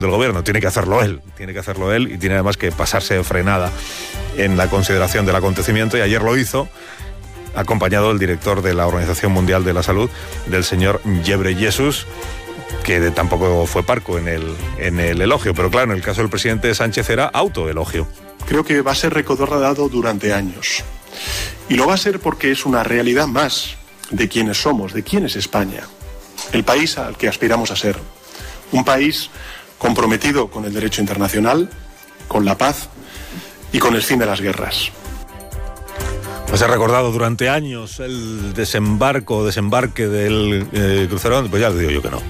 del gobierno, tiene que hacerlo él y tiene además que pasarse de frenada en la consideración del acontecimiento, y ayer lo hizo acompañado del director de la Organización Mundial de la Salud, del señor Ghebreyesus, que tampoco fue parco en el elogio, pero claro, en el caso del presidente Sánchez era autoelogio. Creo que va a ser recordado durante años, y lo va a ser porque es una realidad más de quiénes somos, de quién es España, el país al que aspiramos a ser, un país comprometido con el derecho internacional, con la paz y con el fin de las guerras. Va a ser recordado durante años el desembarque del crucero, pues ya le digo yo que no.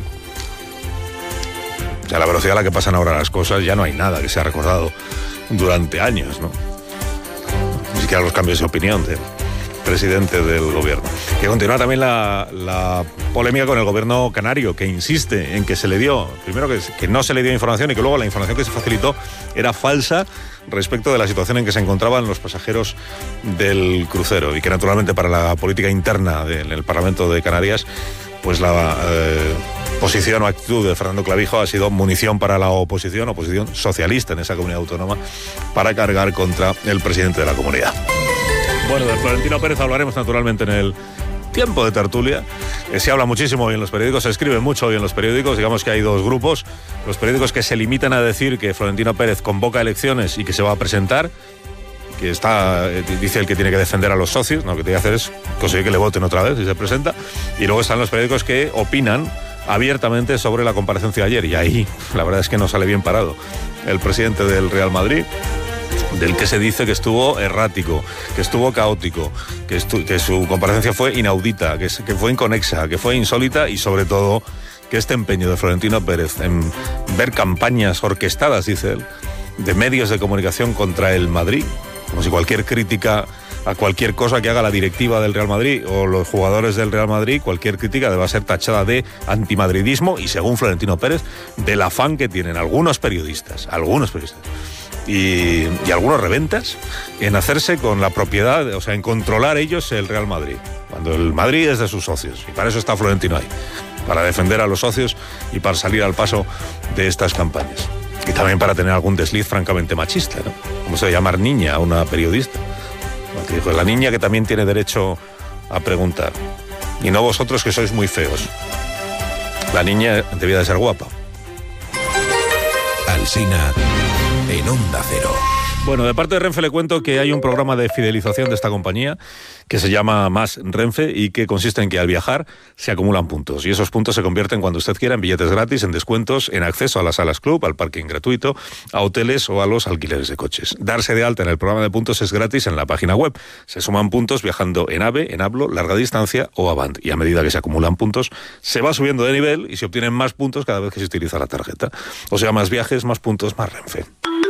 O sea, la velocidad a la que pasan ahora las cosas, ya no hay nada que sea recordado durante años, ¿no? Ni siquiera los cambios de opinión del presidente del gobierno. Que continúa también la polémica con el gobierno canario, que insiste en que se le dio, primero que no se le dio información, y que luego la información que se facilitó era falsa respecto de la situación en que se encontraban los pasajeros del crucero, y que naturalmente para la política interna del Parlamento de Canarias, pues la posición o actitud de Fernando Clavijo ha sido munición para la oposición socialista en esa comunidad autónoma, para cargar contra el presidente de la comunidad. Bueno, de Florentino Pérez hablaremos naturalmente en el tiempo de tertulia. Se habla muchísimo hoy en los periódicos, se escribe mucho hoy en los periódicos. Digamos que hay dos grupos: los periódicos que se limitan a decir que Florentino Pérez convoca elecciones y que se va a presentar, que dice el que tiene que defender a los socios, no, lo que tiene que hacer es conseguir que le voten otra vez y se presenta. Y luego están los periódicos que opinan abiertamente sobre la comparecencia de ayer, y ahí la verdad es que no sale bien parado el presidente del Real Madrid, del que se dice que estuvo errático, que estuvo caótico, que su comparecencia fue inaudita, que fue inconexa, que fue insólita, y sobre todo que este empeño de Florentino Pérez en ver campañas orquestadas, dice él, de medios de comunicación contra el Madrid, como si cualquier crítica a cualquier cosa que haga la directiva del Real Madrid o los jugadores del Real Madrid, cualquier crítica deba ser tachada de antimadridismo, y según Florentino Pérez, del afán que tienen algunos periodistas y algunos reventas en hacerse con la propiedad, o sea, en controlar ellos el Real Madrid, cuando el Madrid es de sus socios, y para eso está Florentino ahí, para defender a los socios y para salir al paso de estas campañas, y también para tener algún desliz francamente machista, ¿no? Como se llamar niña a una periodista, que dijo, la niña que también tiene derecho a preguntar, y no vosotros que sois muy feos. La niña debía de ser guapa. Alsina en Onda Cero. Bueno, de parte de Renfe le cuento que hay un programa de fidelización de esta compañía que se llama Más Renfe, y que consiste en que al viajar se acumulan puntos, y esos puntos se convierten, cuando usted quiera, en billetes gratis, en descuentos, en acceso a las salas club, al parking gratuito, a hoteles o a los alquileres de coches. Darse de alta en el programa de puntos es gratis en la página web. Se suman puntos viajando en AVE, en Hablo, larga distancia o Avant, y a medida que se acumulan puntos se va subiendo de nivel y se obtienen más puntos cada vez que se utiliza la tarjeta. O sea, más viajes, más puntos, más Renfe.